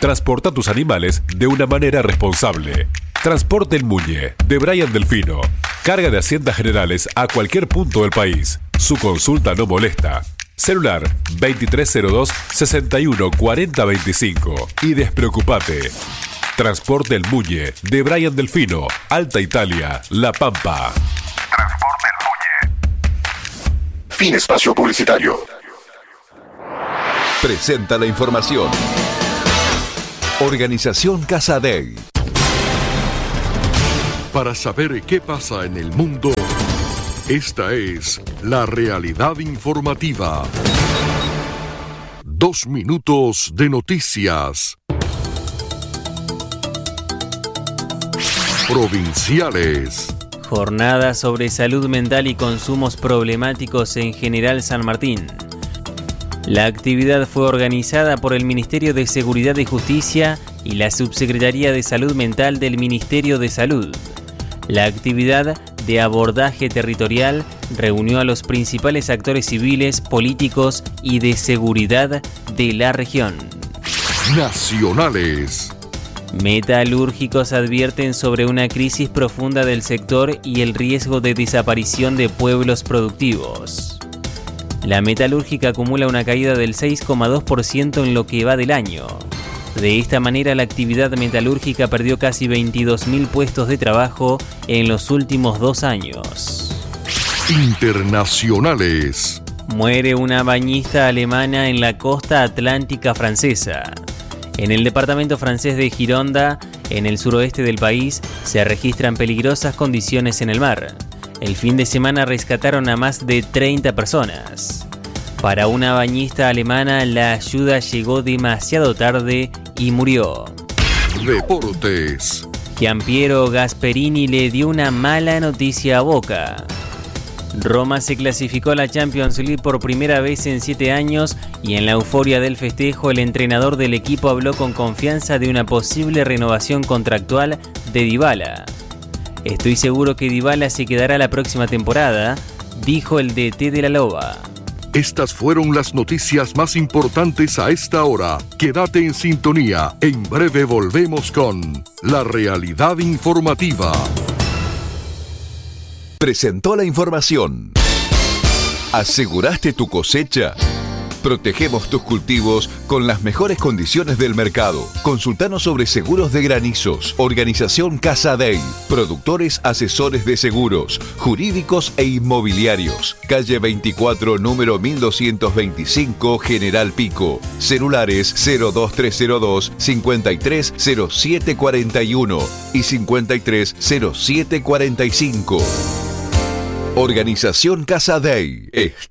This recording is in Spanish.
Transporta tus animales de una manera responsable. Transporte El Muñe, de Brian Delfino. Carga de haciendas generales a cualquier punto del país. Su consulta no molesta. Celular 2302-614025. Y despreocupate. Transporte El Muñe, de Brian Delfino. Alta Italia, La Pampa. Transporte El Muñe. Fin espacio publicitario. Presenta la información. Organización Casa Dei. Para saber qué pasa en el mundo, esta es la realidad informativa. 2 minutos de noticias. Provinciales. Jornada sobre salud mental y consumos problemáticos en General San Martín. La actividad fue organizada por el Ministerio de Seguridad y Justicia y la Subsecretaría de Salud Mental del Ministerio de Salud. La actividad de abordaje territorial reunió a los principales actores civiles, políticos y de seguridad de la región. Nacionales. Metalúrgicos advierten sobre una crisis profunda del sector y el riesgo de desaparición de pueblos productivos. La metalúrgica acumula una caída del 6,2% en lo que va del año. De esta manera, la actividad metalúrgica perdió casi 22.000 puestos de trabajo en los últimos 2 años. Internacionales. Muere una bañista alemana en la costa atlántica francesa. En el departamento francés de Gironda, en el suroeste del país, se registran peligrosas condiciones en el mar. El fin de semana rescataron a más de 30 personas. Para una bañista alemana, la ayuda llegó demasiado tarde y murió. Deportes. Gianpiero Gasperini le dio una mala noticia a Boca. Roma se clasificó a la Champions League por primera vez en 7 años y en la euforia del festejo el entrenador del equipo habló con confianza de una posible renovación contractual de Dybala. Estoy seguro que Dybala se quedará la próxima temporada, dijo el DT de la Loba. Estas fueron las noticias más importantes a esta hora. Quédate en sintonía. En breve volvemos con la realidad informativa. Presentó la información. ¿Aseguraste tu cosecha? Protegemos tus cultivos con las mejores condiciones del mercado. Consultanos sobre seguros de granizos. Organización Casa Dei. Productores asesores de seguros, jurídicos e inmobiliarios. Calle 24, número 1225, General Pico. Celulares 02302 530741 y 530745. Organización Casa Dei.